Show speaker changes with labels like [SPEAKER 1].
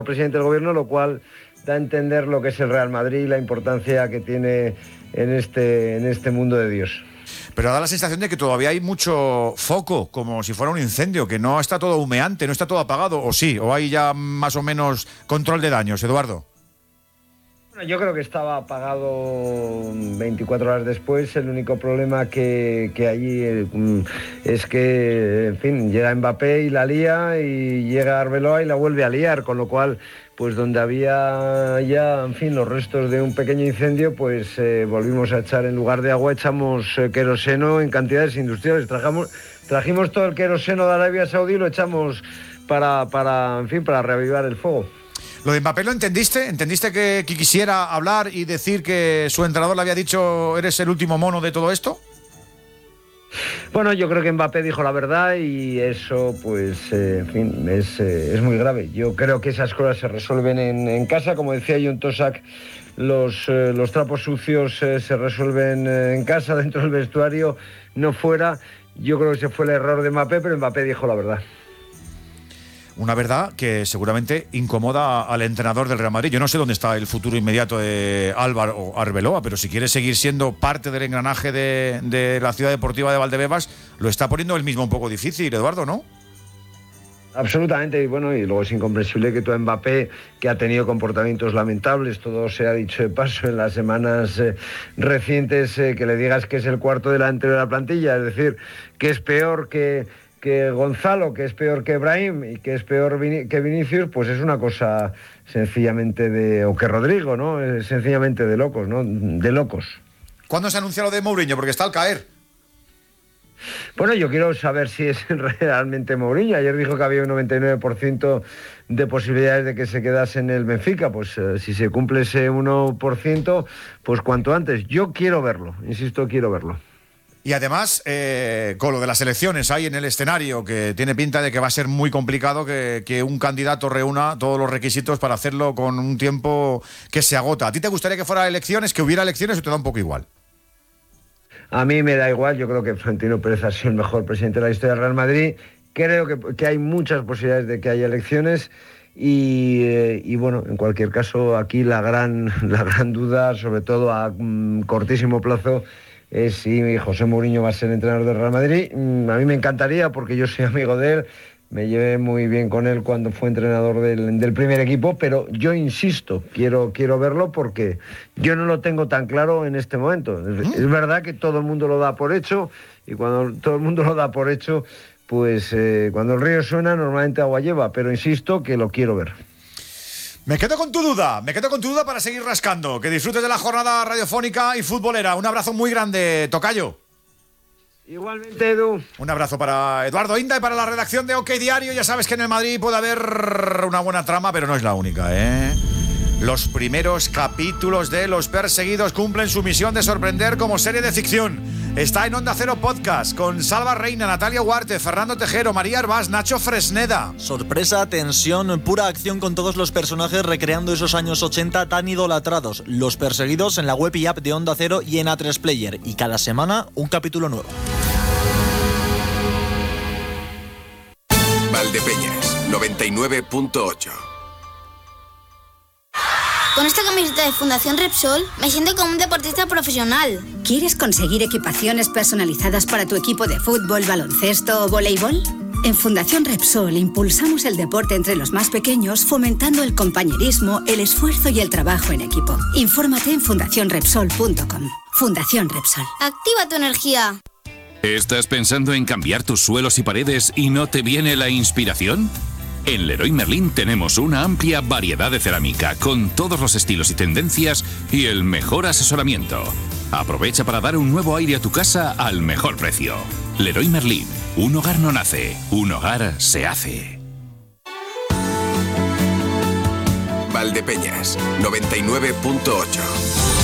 [SPEAKER 1] presidente del gobierno, lo cual da a entender lo que es el Real Madrid y la importancia que tiene en este mundo de Dios.
[SPEAKER 2] Pero da la sensación de que todavía hay mucho foco, como si fuera un incendio, que no está todo humeante, no está todo apagado, o sí, o hay ya más o menos control de daños, Eduardo.
[SPEAKER 1] Bueno, yo creo que estaba apagado 24 horas después. El único problema que allí es que, en fin, llega Mbappé y la lía, y llega Arbeloa y la vuelve a liar, con lo cual, pues donde había ya, en fin, los restos de un pequeño incendio, pues volvimos a echar, en lugar de agua, echamos queroseno en cantidades industriales. Trajimos todo el queroseno de Arabia Saudí y lo echamos para reavivar el fuego.
[SPEAKER 2] ¿Lo de Mbappé lo entendiste? ¿Entendiste que quisiera hablar y decir que su entrenador le había dicho eres el último mono de todo esto?
[SPEAKER 1] Bueno, yo creo que Mbappé dijo la verdad y eso, pues, en fin, es muy grave. Yo creo que esas cosas se resuelven en casa. Como decía John Tosak, los trapos sucios se resuelven en casa, dentro del vestuario, no fuera. Yo creo que ese fue el error de Mbappé, pero Mbappé dijo la verdad.
[SPEAKER 2] Una verdad que seguramente incomoda al entrenador del Real Madrid. Yo no sé dónde está el futuro inmediato de Álvaro o Arbeloa, pero si quiere seguir siendo parte del engranaje de la ciudad deportiva de Valdebebas, lo está poniendo él mismo un poco difícil, Eduardo, ¿no?
[SPEAKER 1] Absolutamente, y bueno, y luego es incomprensible que tú a Mbappé, que ha tenido comportamientos lamentables, todo se ha dicho de paso en las semanas recientes, que le digas que es el cuarto delantero de la plantilla, es decir, que es peor que Gonzalo, que es peor que Brahim y que es peor que Vinicius, pues es una cosa sencillamente o que Rodrigo, ¿no? Es sencillamente de locos, ¿no? De locos.
[SPEAKER 2] ¿Cuándo se anunció lo de Mourinho? Porque está al caer.
[SPEAKER 1] Bueno, yo quiero saber si es realmente Mourinho. Ayer dijo que había un 99% de posibilidades de que se quedase en el Benfica. Pues si se cumple ese 1%, pues cuanto antes. Yo quiero verlo, insisto, quiero verlo.
[SPEAKER 2] Y además, con lo de las elecciones ahí en el escenario, que tiene pinta de que va a ser muy complicado que un candidato reúna todos los requisitos para hacerlo con un tiempo que se agota. ¿A ti te gustaría que fuera elecciones, que hubiera elecciones, o te da un poco igual?
[SPEAKER 1] A mí me da igual. Yo creo que Florentino Pérez ha sido el mejor presidente de la historia del Real Madrid. Creo que hay muchas posibilidades de que haya elecciones. Y bueno, en cualquier caso, aquí la gran duda, sobre todo a cortísimo plazo, es si José Mourinho va a ser entrenador del Real Madrid. A mí me encantaría, porque yo soy amigo de él, me llevé muy bien con él cuando fue entrenador del primer equipo, pero yo insisto, quiero verlo porque yo no lo tengo tan claro en este momento. Es verdad que todo el mundo lo da por hecho, y cuando todo el mundo lo da por hecho, pues cuando el río suena normalmente agua lleva, pero insisto que lo quiero ver.
[SPEAKER 2] Me quedo con tu duda para seguir rascando. Que disfrutes de la jornada radiofónica y futbolera. Un abrazo muy grande, tocayo.
[SPEAKER 1] Igualmente, Edu.
[SPEAKER 2] Un abrazo para Eduardo Inda y para la redacción de OK Diario. Ya sabes que en el Madrid puede haber una buena trama, pero no es la única, ¿eh? Los primeros capítulos de Los Perseguidos cumplen su misión de sorprender como serie de ficción. Está en Onda Cero Podcast con Salva Reina, Natalia Huarte, Fernando Tejero, María Arbás, Nacho Fresneda.
[SPEAKER 3] Sorpresa, tensión, pura acción con todos los personajes recreando esos años 80 tan idolatrados. Los Perseguidos en la web y app de Onda Cero y en A3 Player. Y cada semana un capítulo nuevo.
[SPEAKER 4] Valdepeñas, 99.8.
[SPEAKER 5] Con esta camiseta de Fundación Repsol me siento como un deportista profesional.
[SPEAKER 6] ¿Quieres conseguir equipaciones personalizadas para tu equipo de fútbol, baloncesto o voleibol? En Fundación Repsol impulsamos el deporte entre los más pequeños, fomentando el compañerismo, el esfuerzo y el trabajo en equipo. Infórmate en fundacionrepsol.com. Fundación Repsol.
[SPEAKER 5] Activa tu energía.
[SPEAKER 7] ¿Estás pensando en cambiar tus suelos y paredes y no te viene la inspiración? En Leroy Merlin tenemos una amplia variedad de cerámica con todos los estilos y tendencias y el mejor asesoramiento. Aprovecha para dar un nuevo aire a tu casa al mejor precio. Leroy Merlin, un hogar no nace, un hogar se hace.
[SPEAKER 4] Valdepeñas, 99.8.